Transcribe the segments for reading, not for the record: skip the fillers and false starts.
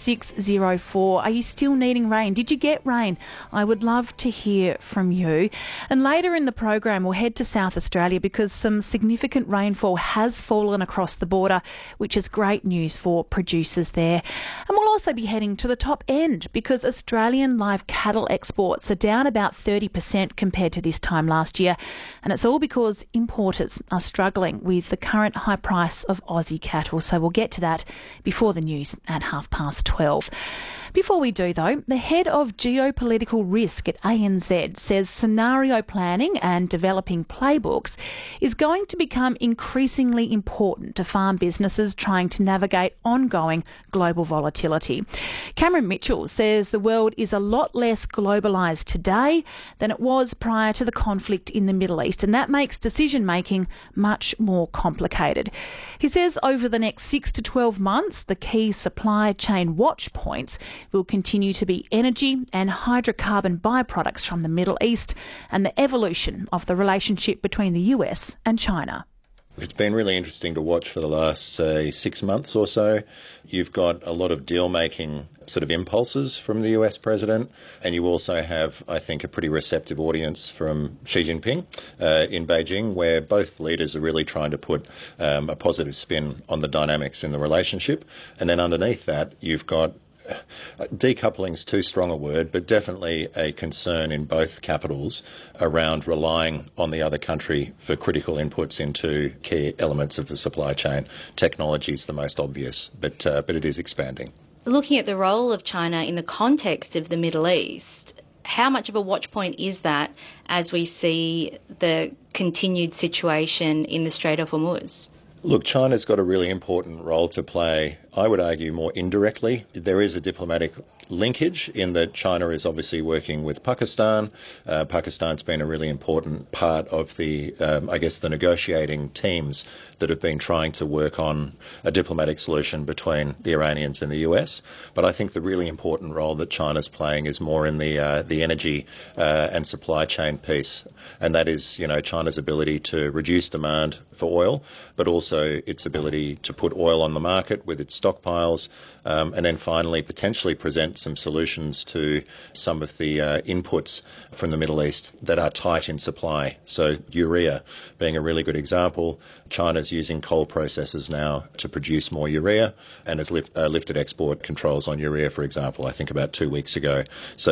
604. Are you still needing rain? Did you get rain? I would love to hear from you. And later in the program, we'll head to South Australia because some significant rainfall has fallen across the border, which is great news for producers there. And we'll also be heading to the top end because Australian live cattle exports are down about 30% compared to this time last year. And it's all because importers are struggling with the current high price of Aussie cattle. So we'll get to that before the news at 12:30. Before we do, though, the head of geopolitical risk at ANZ says scenario planning and developing playbooks is going to become increasingly important to farm businesses trying to navigate ongoing global volatility. Cameron Mitchell says the world is a lot less globalised today than it was prior to the conflict in the Middle East, and that makes decision-making much more complicated. He says over the next 6 to 12 months, the key supply chain watch points will continue to be energy and hydrocarbon byproducts from the Middle East and the evolution of the relationship between the US and China. It's been really interesting to watch for the last, say, 6 months or so. You've got a lot of deal-making sort of impulses from the US president, and you also have, I think, a pretty receptive audience from Xi Jinping in Beijing, where both leaders are really trying to put a positive spin on the dynamics in the relationship. And then underneath that, you've got decoupling's too strong a word, but definitely a concern in both capitals around relying on the other country for critical inputs into key elements of the supply chain. Technology is the most obvious, but it is expanding. Looking at the role of China in the context of the Middle East, how much of a watch point is that as we see the continued situation in the Strait of Hormuz? Look, China's got a really important role to play, I would argue, more indirectly. There is a diplomatic linkage in that China is obviously working with Pakistan. Pakistan's been a really important part of the negotiating teams that have been trying to work on a diplomatic solution between the Iranians and the US. But I think the really important role that China's playing is more in the energy and supply chain piece. And that is, China's ability to reduce demand for oil, but also its ability to put oil on the market with its stockpiles, and then finally potentially present some solutions to some of the inputs from the Middle East that are tight in supply. So urea being a really good example. China's using coal processors now to produce more urea and has lifted export controls on urea, for example, I think about 2 weeks ago. So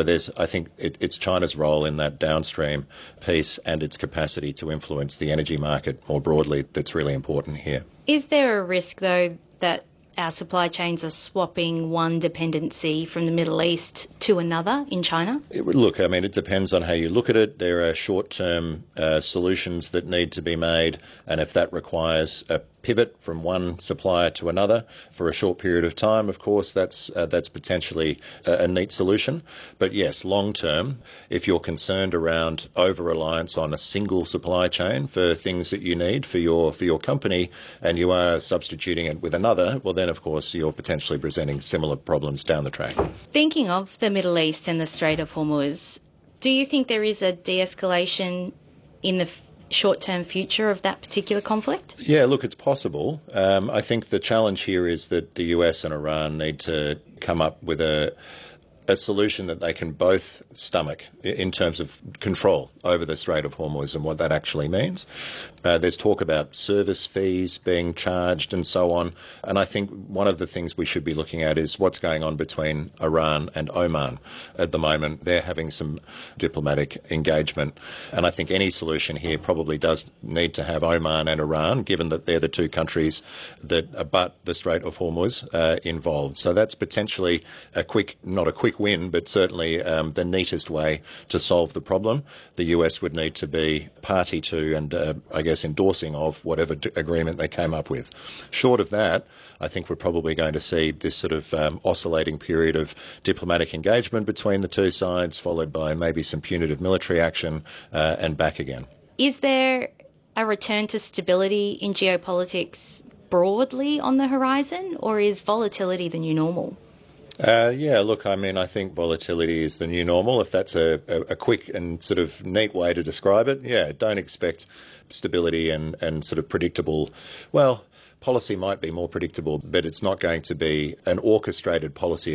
it's China's role in that downstream piece and its capacity to influence the energy market more broadly that's really important here. Is there a risk, though, that our supply chains are swapping one dependency from the Middle East to another in China? Look, it depends on how you look at it. There are short-term solutions that need to be made, and if that requires a pivot from one supplier to another for a short period of time, of course, that's potentially a neat solution. But yes, long term, if you're concerned around over-reliance on a single supply chain for things that you need for your company, and you are substituting it with another, well then, of course, you're potentially presenting similar problems down the track. Thinking of the Middle East and the Strait of Hormuz, do you think there is a de-escalation in the short-term future of that particular conflict? Yeah, look, it's possible. I think the challenge here is that the US and Iran need to come up with a solution that they can both stomach in terms of control over the Strait of Hormuz and what that actually means. There's talk about service fees being charged and so on. And I think one of the things we should be looking at is what's going on between Iran and Oman at the moment. They're having some diplomatic engagement. And I think any solution here probably does need to have Oman and Iran, given that they're the two countries that abut the Strait of Hormuz involved. So that's potentially not a quick win, but certainly the neatest way to solve the problem. The US would need to be party to and, endorsing of whatever agreement they came up with. Short of that, I think we're probably going to see this sort of oscillating period of diplomatic engagement between the two sides, followed by maybe some punitive military action and back again. Is there a return to stability in geopolitics broadly on the horizon, or is volatility the new normal? I think volatility is the new normal, if that's a quick and sort of neat way to describe it. Yeah, don't expect stability and sort of predictable, policy might be more predictable, but it's not going to be an orchestrated policy